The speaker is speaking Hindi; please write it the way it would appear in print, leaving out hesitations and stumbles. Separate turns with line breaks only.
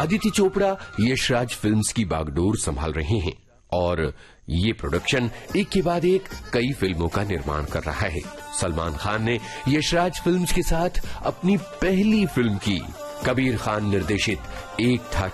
आदित्य चोपड़ा यशराज फिल्म्स की बागडोर संभाल रहे हैं और ये प्रोडक्शन एक के बाद एक कई फिल्मों का निर्माण कर रहा है। सलमान खान ने यशराज फिल्म्स के साथ अपनी पहली फिल्म की। कबीर खान निर्देशित एक था